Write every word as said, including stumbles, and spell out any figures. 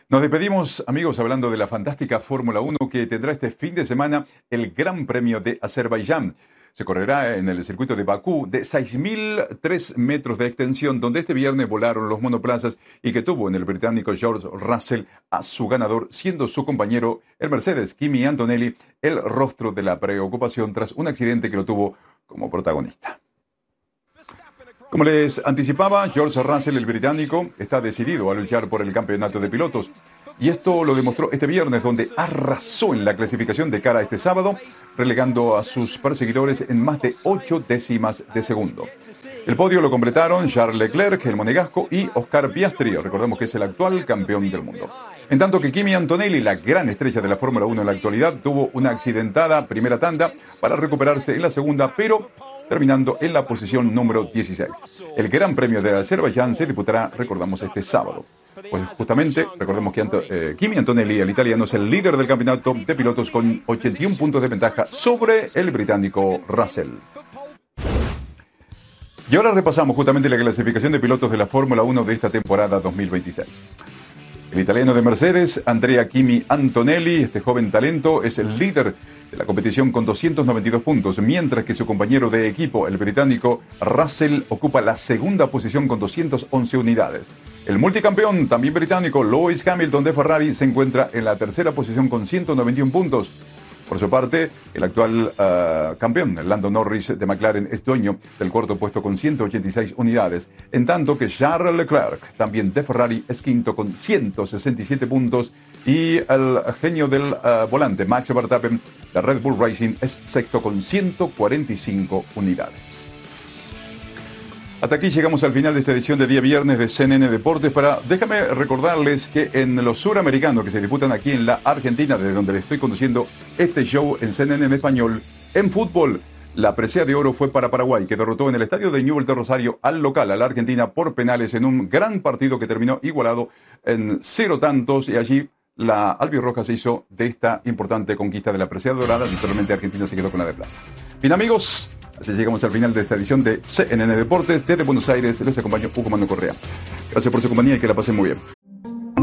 Nos despedimos, amigos, hablando de la fantástica Fórmula uno que tendrá este fin de semana el Gran Premio de Azerbaiyán. Se correrá en el circuito de Bakú de seis mil tres metros de extensión, donde este viernes volaron los monoplazas y que tuvo en el británico George Russell a su ganador, siendo su compañero, el Mercedes Kimi Antonelli, el rostro de la preocupación tras un accidente que lo tuvo como protagonista. Como les anticipaba, George Russell, el británico, está decidido a luchar por el campeonato de pilotos. Y esto lo demostró este viernes, donde arrasó en la clasificación de cara a este sábado, relegando a sus perseguidores en más de ocho décimas de segundo. El podio lo completaron Charles Leclerc, el monegasco, y Oscar Piastri, recordemos que es el actual campeón del mundo. En tanto que Kimi Antonelli, la gran estrella de la Fórmula uno en la actualidad, tuvo una accidentada primera tanda para recuperarse en la segunda, pero terminando en la posición número dieciséis. El Gran Premio de Azerbaiyán se disputará, recordamos, este sábado. Pues justamente, recordemos que Anto, eh, Kimi Antonelli, el italiano, es el líder del campeonato de pilotos con ochenta y un puntos de ventaja sobre el británico Russell. Y ahora repasamos justamente la clasificación de pilotos de la Fórmula uno de esta temporada dos mil veintiséis. El italiano de Mercedes, Andrea Kimi Antonelli, este joven talento, es el líder de la competición con doscientos noventa y dos puntos, mientras que su compañero de equipo, el británico Russell, ocupa la segunda posición con doscientas once unidades. El multicampeón, también británico, Lewis Hamilton de Ferrari, se encuentra en la tercera posición con ciento noventa y un puntos. Por su parte, el actual uh, campeón, Lando Norris de McLaren, es dueño del cuarto puesto con ciento ochenta y seis unidades, en tanto que Charles Leclerc, también de Ferrari, es quinto con ciento sesenta y siete puntos, y el genio del uh, volante, Max Verstappen, de Red Bull Racing, es sexto con ciento cuarenta y cinco unidades. Hasta aquí llegamos al final de esta edición de día viernes de C N N Deportes. Para, déjame recordarles que en los suramericanos que se disputan aquí en la Argentina, desde donde le estoy conduciendo este show en C N N en español, en fútbol, la presea de oro fue para Paraguay, que derrotó en el estadio de Newell's de Rosario al local, a la Argentina, por penales en un gran partido que terminó igualado en cero tantos, y allí la albirroja se hizo de esta importante conquista de la presea dorada. Naturalmente Argentina se quedó con la de plata. Bien, amigos, así llegamos al final de esta edición de C N N Deportes. Desde Buenos Aires les acompañó Hugo Manuel Correa. Gracias por su compañía y que la pasen muy bien.